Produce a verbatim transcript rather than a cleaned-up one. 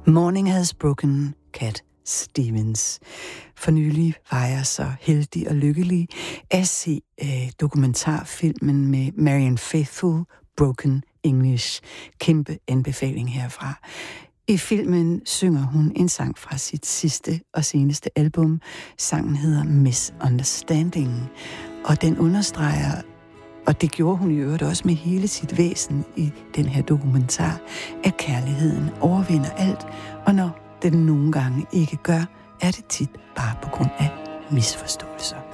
Morning Has Broken, Cat Stevens. For nylig var jeg så heldig og lykkelig at se øh, dokumentarfilmen med Marianne Faithfull, Broken English. Kæmpe anbefaling herfra. I filmen synger hun en sang fra sit sidste og seneste album. Sangen hedder Misunderstanding, og den understreger, og det gjorde hun i øvrigt også med hele sit væsen i den her dokumentar, at kærligheden overvinder alt, og når den nogle gange ikke gør, er det tit bare på grund af misforståelser.